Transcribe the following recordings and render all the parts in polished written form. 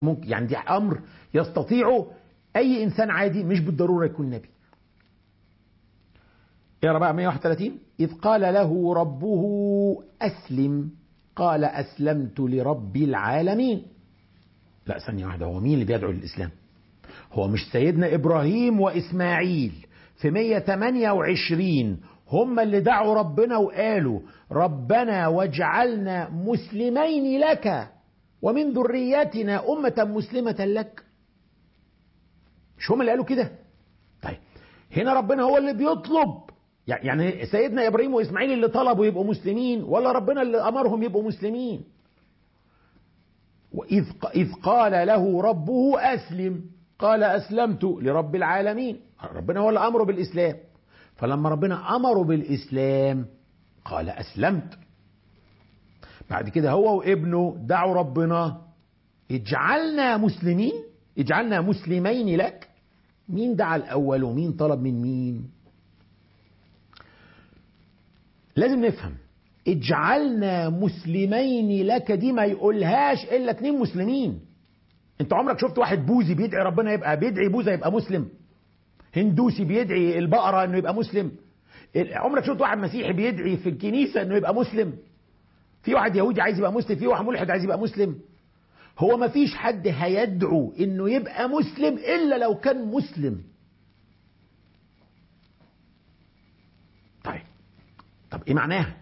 ممكن يعني دي أمر يستطيعه أي إنسان عادي، مش بالضرورة يكون نبي. اقرا بقى 131. إذ قال له ربه أسلم قال أسلمت لرب العالمين. لا ثانية واحدة، هو مين اللي بيدعو للإسلام؟ هو مش سيدنا إبراهيم وإسماعيل في 128 هم اللي دعوا ربنا وقالوا ربنا واجعلنا مسلمين لك ومن ذريتنا أمة مسلمة لك؟ مش هم اللي قالوا كده؟ طيب هنا ربنا هو اللي بيطلب، يعني سيدنا إبراهيم وإسماعيل اللي طلبوا يبقوا مسلمين ولا ربنا اللي أمرهم يبقوا مسلمين؟ إذ قال له ربه أسلم قال أسلمت لرب العالمين. ربنا هو اللي أمره بالإسلام، فلما ربنا أمره بالإسلام قال أسلمت. بعد كده هو وابنه دعوا ربنا اجعلنا مسلمين، اجعلنا مسلمين لك. مين دعا الأول ومين طلب من مين؟ لازم نفهم اجعلنا مسلمين لك دي ما يقولهاش إلا 2 مسلمين. انت عمرك شفت واحد بوذي بيدعي ربنا يبقى بيدعي بوذا يبقى مسلم؟ هندوسي بيدعي البقرة انه يبقى مسلم؟ عمرك شفت واحد مسيحي بيدعي في الكنيسة انه يبقى مسلم؟ في واحد يهودي عايز يبقى مسلم؟ في واحد ملحد عايز يبقى مسلم؟ هو ما فيش حد هيدعو انه يبقى مسلم الا لو كان مسلم. طب ايه معناها؟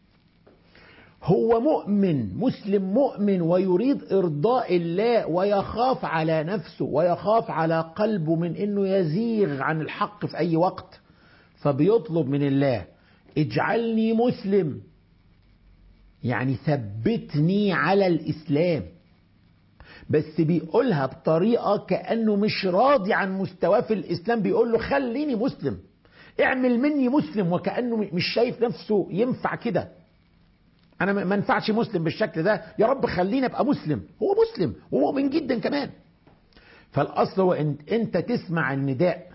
هو مؤمن مسلم مؤمن ويريد ارضاء الله ويخاف على نفسه ويخاف على قلبه من انه يزيغ عن الحق في اي وقت، فبيطلب من الله اجعلني مسلم، يعني ثبتني على الاسلام. بس بيقولها بطريقة كأنه مش راضي عن مستواه في الاسلام، بيقول له خليني مسلم، اعمل مني مسلم، وكأنه مش شايف نفسه ينفع كده. انا ما ينفعش مسلم بالشكل ده، يا رب خليني ابقى مسلم. هو مسلم ومؤمن جدا كمان. فالاصل هو انت تسمع النداء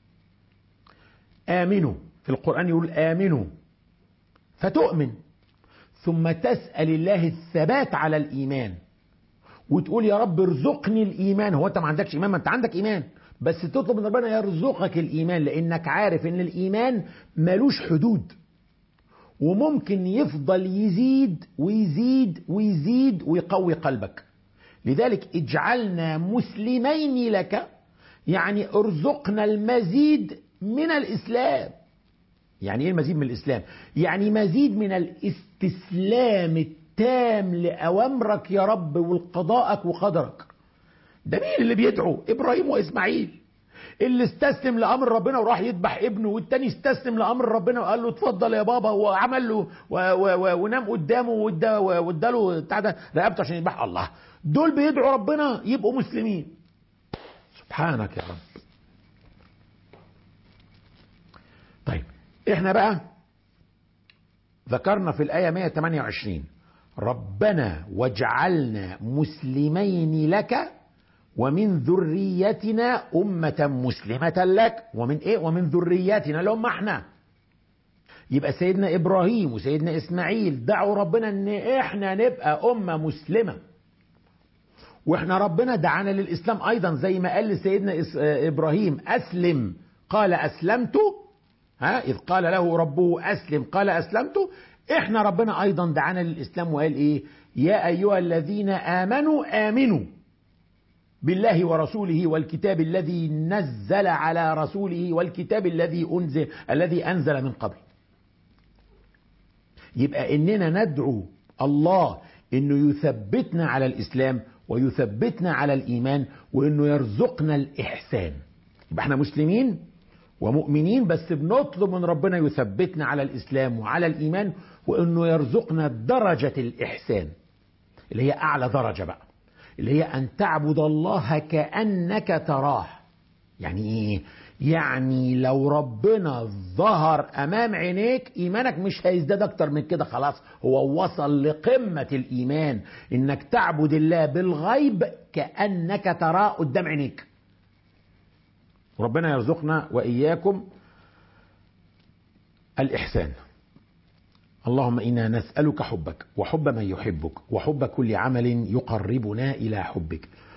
امنوا، في القرآن يقول امنوا فتؤمن، ثم تسأل الله الثبات على الايمان وتقول يا رب ارزقني الايمان. هو انت ما عندكش ايمان؟ ما انت عندك ايمان، بس تطلب من ربنا يرزقك الايمان، لانك عارف ان الايمان ملوش حدود وممكن يفضل يزيد ويزيد ويزيد ويقوي قلبك. لذلك اجعلنا مسلمين لك، يعني ارزقنا المزيد من الإسلام. يعني ايه المزيد من الإسلام؟ يعني مزيد من الاستسلام التام لأوامرك يا رب والقضاءك وقدرك. ده مين اللي بيدعو؟ إبراهيم وإسماعيل، اللي استسلم لأمر ربنا وراح يذبح ابنه، والتاني استسلم لأمر ربنا وقال له اتفضل يا بابا، وعمل له ونام قدامه واداله بتاع ده رقبته عشان يذبح. الله، دول بيدعوا ربنا يبقوا مسلمين. سبحانك يا رب. طيب احنا بقى ذكرنا في الآية 128 ربنا واجعلنا مسلمين لك ومن ذريتنا أمة مسلمة لك. ومن ايه؟ ومن ذريتنا اللي هم احنا. يبقى سيدنا إبراهيم وسيدنا إسماعيل دعوا ربنا ان احنا نبقى أمة مسلمة، واحنا ربنا دعانا للإسلام أيضا، زي ما قال لسيدنا إبراهيم أسلم قال أسلمت. إذ قال له ربه أسلم قال أسلمت. احنا ربنا أيضا دعانا للإسلام وقال ايه؟ يا أيها الذين آمنوا آمنوا بالله ورسوله والكتاب الذي نزل على رسوله والكتاب الذي أنزل من قبل. يبقى إننا ندعو الله إنه يثبتنا على الإسلام ويثبتنا على الإيمان وإنه يرزقنا الإحسان. يبقى احنا مسلمين ومؤمنين، بس بنطلب من ربنا يثبتنا على الإسلام وعلى الإيمان، وإنه يرزقنا درجة الإحسان اللي هي أعلى درجة بقى، اللي هي أن تعبد الله كأنك تراه. يعني إيه؟ يعني لو ربنا ظهر أمام عينيك إيمانك مش هيزداد أكتر من كده، خلاص هو وصل لقمة الإيمان، إنك تعبد الله بالغيب كأنك تراه قدام عينيك. ربنا يرزقنا وإياكم الإحسان. اللهم إنا نسألك حبك وحب من يحبك وحب كل عمل يقربنا إلى حبك